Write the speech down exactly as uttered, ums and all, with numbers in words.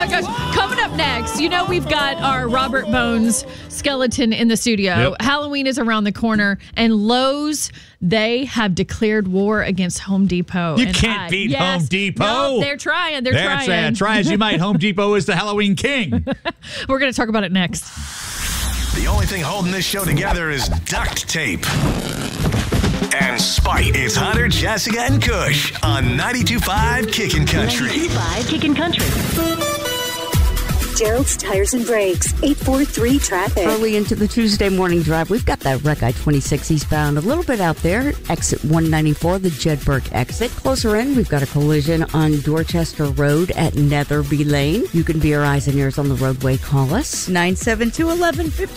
Oh my gosh. Coming up next, you know, we've got our Robert Bones skeleton in the studio. Yep. Halloween is around the corner, and Lowe's, they have declared war against Home Depot. You and can't I, beat yes, Home Depot. No, they're trying. They're That's trying. Uh, try as you might. Home Depot is the Halloween king. We're going to talk about it next. The only thing holding this show together is duct tape and spite. It's Hunter, Jessica, and Kush on ninety-two point five Kickin' Country. ninety-two point five Kickin' Country. Gerald's Tires and Brakes, eight four three traffic. Early into the Tuesday morning drive, we've got that wreck I twenty-six eastbound a little bit out there. Exit one ninety-four, the Jedburgh exit. Closer in, we've got a collision on Dorchester Road at Netherby Lane. You can be our eyes and ears on the roadway. Call us. nine seven two, one one five